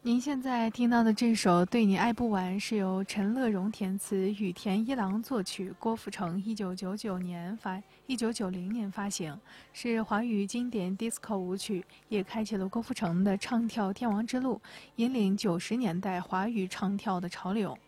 您现在听到的这首《对你爱不完》是由陈乐融填词，羽田一郎作曲，郭富城1990年发行，是华语经典 disco 舞曲，也开启了郭富城的唱跳天王之路，引领90年代华语唱跳的潮流。